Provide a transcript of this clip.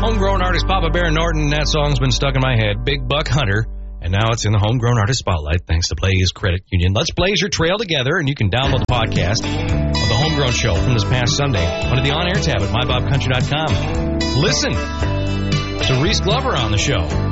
Homegrown artist Papa Bear Norton. That song's been stuck in my head. Big Buck Hunter. And now it's in the Homegrown Artist Spotlight, thanks to Blaze Credit Union. Let's blaze your trail together, and you can download the podcast of the Homegrown Show from this past Sunday under the on-air tab at mybobcountry.com. Listen to Reese Glover on the show.